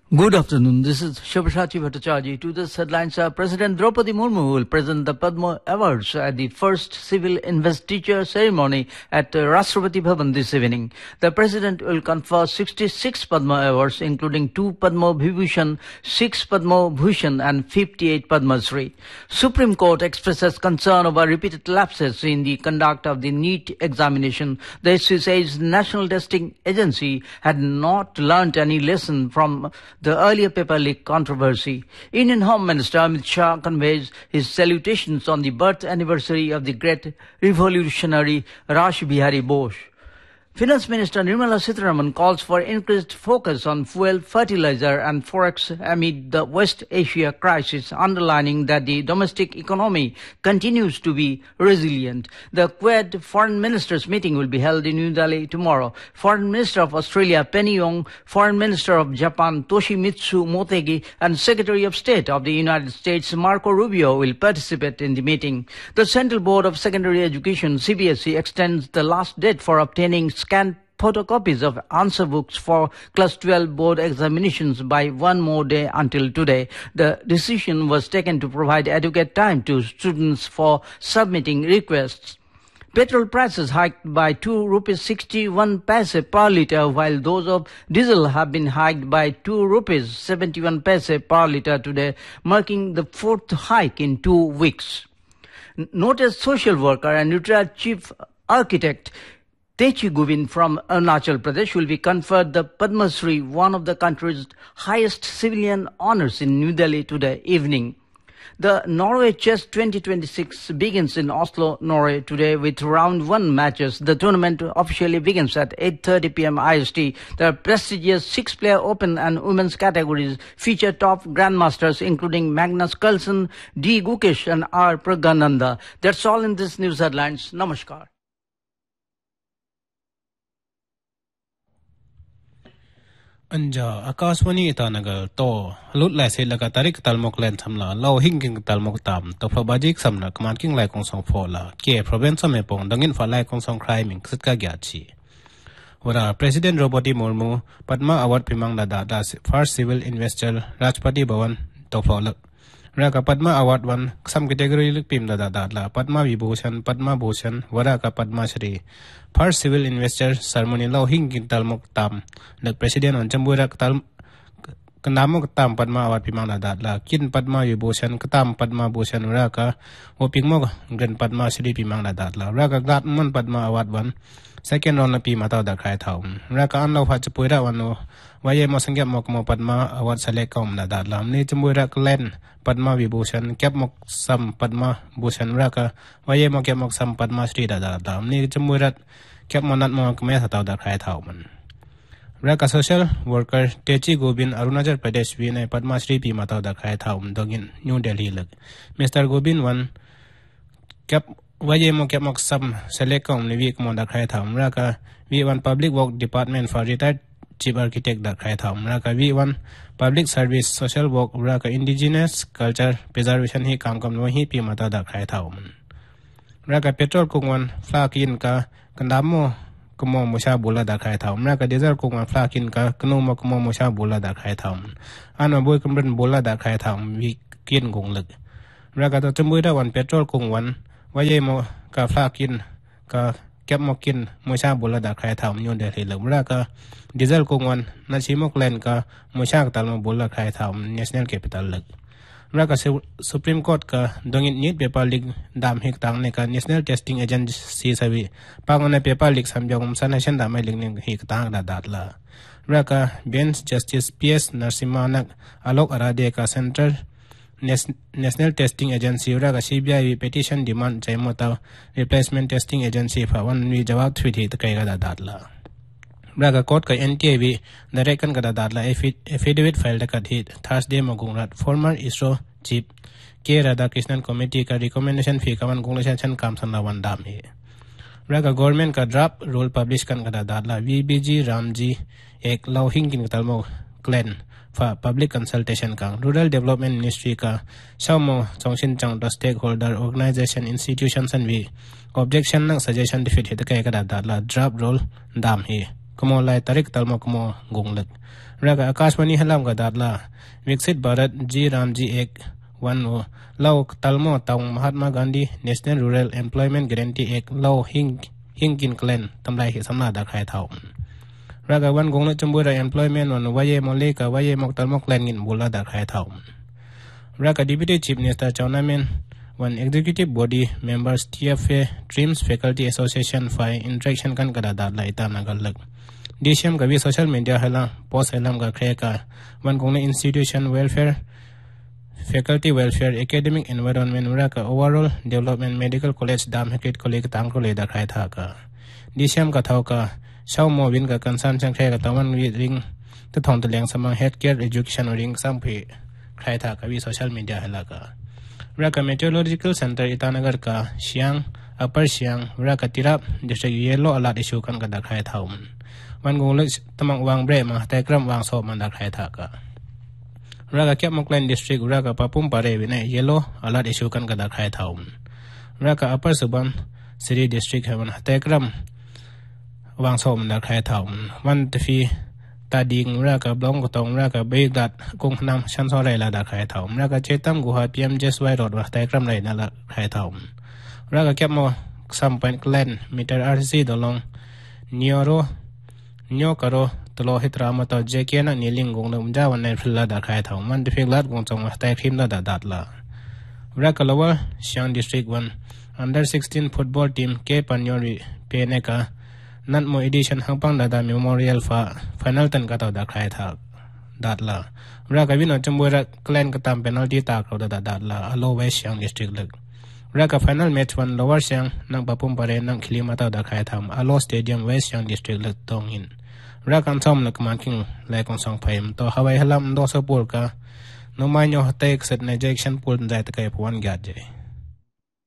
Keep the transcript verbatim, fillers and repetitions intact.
Good afternoon. This is Shubhashati Bhattacharya. To this headlines, uh, President Draupadi Murmu will present the Padma Awards at the first civil investiture ceremony at uh, Rashtrapati Bhavan this evening. The President will confer sixty-six Padma Awards, including two Padma Vibhushan, six Padma Bhushan and fifty-eight Padma Shri. Supreme Court expresses concern over repeated lapses in the conduct of the NEET examination. The S C says National Testing Agency had not learnt any lesson from the earlier paper leak controversy. Indian Home Minister Amit Shah conveys his salutations on the birth anniversary of the great revolutionary Rash Bihari Bose. Finance Minister Nirmala Sitharaman calls for increased focus on fuel, fertilizer and forex amid the West Asia crisis, underlining that the domestic economy continues to be resilient. The Quad Foreign Ministers meeting will be held in New Delhi tomorrow. Foreign Minister of Australia Penny Wong, Foreign Minister of Japan Toshimitsu Motegi and Secretary of State of the United States Marco Rubio will participate in the meeting. The Central Board of Secondary Education C B S E extends the last date for obtaining scanned photocopies of answer books for Class twelve board examinations by one more day until today. The decision was taken to provide adequate time to students for submitting requests. Petrol prices hiked by two rupees sixty-one paise per litre, while those of diesel have been hiked by two rupees seventy-one paise per litre today, marking the fourth hike in two weeks. Noted social worker and retired chief architect Techi Govind from Arunachal Pradesh will be conferred the Padma Shri, one of the country's highest civilian honors, in New Delhi today evening. The Norway Chess twenty twenty-six begins in Oslo, Norway today with round one matches. The tournament officially begins at eight thirty p m I S T. The prestigious six-player open and women's categories feature top grandmasters including Magnus Carlsen, D. Gukesh and R. Pragananda. That's all in this news headlines. Namaskar. Anja Akashwani Itanagal to Lut Lase Lakatarik Talmok Len Samla, Low Hinking Talmok Tam, to Probajik Samla, Command King like on Song Fola, K. Provenza Mepong, Dangin for like on Song Criming, Sitka Gachi. Where President Draupadi Murmu, Padma Award Pimang Dada, first civil investor, Rashtrapati Bhavan, to follow. Raka Padma Award one, some category Pim Dada, Padma Vibhushan, Padma Bhushan, Varaka Padma Shri. First civil investor ceremony law hinking talmok tam the president on Chamburak tal kanamok tam Padma Award Pimang Dada, Kin Padma Vibhushan, Katam Padma Bhushan Raka, Opingmog, Grand Padma Shri Pimang Dada, Raka Gatman Padma Award one, second on the Pimata da Krai Town, Raka Anlo Hachapura one, Waye Mosangap Mokmo Padma Award Salekom Dada, Nitamburak Len. Padma Vibhushan, Kapmok Sam Padma Bhushan Raka, Wayemo Kapmok Sam Padma Shri Dada, Ni Jamurat, Kapmonat Mok Metha da Krai Tauman. Raka social worker Techi Govind Arunachal Pradesh Vina Padma Shri Pimata da Krai Taum, Dogin, New Delhi Lag. Mister Govind one Kap Wayemo Kapmok Sam Selekom Nivik Monda Krai Taum, Raka V one Public Work Department for retired Chief Architect da Krai Taum, Raka V one Public Service Social Work Raka Indigenous Culture Preservation Hi Kamkam Wahi Pimata da Krai Taum. Raka Petrol Kungwan Flakin Ka Kandamo Kumo Musha Bula da Krai Taum. Raka Desert Kungwan Flakin Ka Kumo Kumo Musha Bula da Krai Taum. Ano Boy Kumbran Bula da Krai Taum Vi Kin Gung Leg. Raka Tatumbuda one Petrol Kungwan Wayemo Ka Flakin Ka Kep Mokin Musha Bula da Krai Taum New Delhi Leg. Raka Diesel Kungwan Nachimok Len Ka Musha Talmo Bula Krai Taum National Capital Leg. Raka Supreme Court Ka Dongin Need Paper League Dam Hik Tang Neka National Testing Agency Savi Pangona Paper League Samjong Sanation Dam Ling Hik Tang da Datla. Raka Bench Justice P S Narsimanak Alok Arade Ka Center National Testing Agency Raka C B I petition demand Jaimota Replacement Testing Agency for one we Jawab Tweety the Kaiga da Datla. Braga Court ka N T A V the reckon kada datla affidavit filed a cut hit Thursday Magunrat former ISRO chief K Radhakrishnan committee ka recommendation fee kawan gunglashan kamsan lawan dam he. Braga government ka draft rule publish kan kada datla V B G Ramji ek law hingin talmo clan for public consultation ka Rural Development Ministry ka Shamo Chongshin Chang the stakeholder organization institutions and we objection nang suggestion defeat hit ka kada datla draft rule dam he. กโมไลตาริกตัลมกโมงงลึกรักอากาศวันนี้ฮัลลัมกระดาษละวิกฤตบารัตจีรามจีเอกวันโอเล่าตัลโมตองมหาตมากันดี National Rural Employment Guarantee Act เล่าหิงหิงกินเกลนทำลายเหตุสำนักดักใครเท่ารักวันกงลึกจมบุรี Employment วันวายมอลเลกวายมกตัลมกแลนกินบุลาดักใครเท่ารัก Deputy Chief Minister เจ้าหน้าที่วัน Executive Body Members ที เอฟ เอ Dreams Faculty Association ฝ่าย Interaction กันกระดาษลายตามนักลึกดิฉันกับวิ Social Media ให้ละโพสต์ให้ลำกับใครกันวันกงใน Institution Welfare Faculty Welfare Academic Environment รัก Overall Development Medical College ดามให้กิจ College ต่างคนเลยดักใครท่ากันดิฉันกับเท่ากับชาวโมวินกับกันสันช่างใครกับตะวันวิริงที่ทองตะเลียงสมัง Healthcare Education ริงสัมผัสใครท่ากับวิ Social Media ให้ละกันรัก Meteorological Center อิตานากรกับเชียง Upper เชียงรักติรับ District Yellow Alert Issue กันกับดักใครเท่าวันกงลึกตมังวางเบรมาแต่กรำวางสอบมันดักใครท่ากันรักเก็บมกเลน District รักปะปุ่มปะเรวินัย Yellow Alert Issue กันกับดักใครเท่ารัก Upper Suban City District ให้มันแต่กรำวางสอบมันดักใครเท่าวันที่ฟีตาดิงรักบลงกตงรักเบยดัดกงนำชั้นสอไรละดักใครเท่ารักเจตัมกุหา พี เอ็ม เจสไวรอดว่าแต่กรำไรนั่นละใครเท่ารักเก็บมาสัมพันธ์แกลนมิเตอร์ อาร์ ซี ดลงนิโอโรนิโอคาโรตลอดเหตุรามาต่อเจเกนักนิลิงกงนำจ้าวันในฟิลลาดักใครเท่ามันที่ฟิลลาดกงจงว่าแต่พิมพ์ละดัดดัดละรักลาวเชียง District วัน Under สิบหก Football Team เกปันยอรีเปเนกานั่นโมอีดิชันฮังปังดาดามิโมเรียลฟ้าฟิแนลตันก็ต่อดักใครท่าดัดละรักวินอจมบุรีแกลนก็ตามเพนัลตี้ตากเราดัดดัดละอโลเวชยังดิสตริกลึกรักฟิแนลแมตช์วันลาวร์ยังนั่งปะปุ่มปะเรนั่งคลีมาต่อดักใครทำอโลสเตเดียมเวชยังดิสตริกลึกตรงอินรักกันซ้อมนักมันคิงไล่กองสองเพมต่อฮาวายฮัลลัมโดสปูลกาโนมาโยฮัตเอกเซตในเจคชันปูลได้ตะไคร้พวนกัดเจ